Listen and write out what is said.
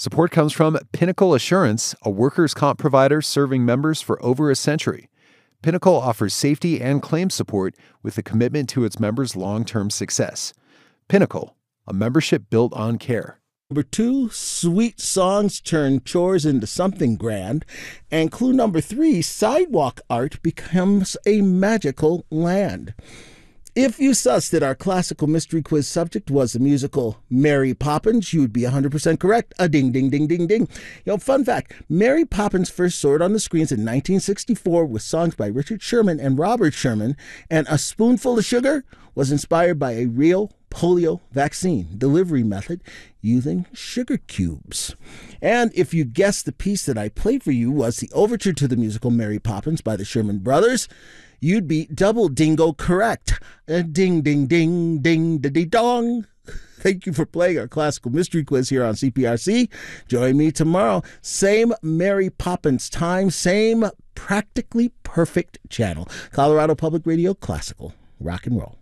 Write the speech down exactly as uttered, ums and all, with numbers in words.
Support comes from Pinnacle Assurance, a workers' comp provider serving members for over a century. Pinnacle offers safety and claim support with a commitment to its members' long-term success. Pinnacle, a membership built on care. Number two, sweet songs turn chores into something grand. And clue number three, sidewalk art becomes a magical land. If you sussed that our classical mystery quiz subject was the musical Mary Poppins, you'd be one hundred percent correct. A ding, ding, ding, ding, ding. You know, fun fact, Mary Poppins first soared on the screens in nineteen sixty-four with songs by Richard Sherman and Robert Sherman, and A Spoonful of Sugar was inspired by a real polio vaccine delivery method using sugar cubes. And if you guessed the piece that I played for you was the overture to the musical Mary Poppins by the Sherman Brothers, you'd be double dingo correct. Uh, ding, ding, ding, ding, da ding, dong. Thank you for playing our classical mystery quiz here on C P R C. Join me tomorrow. Same Mary Poppins time, same practically perfect channel. Colorado Public Radio, classical rock and roll.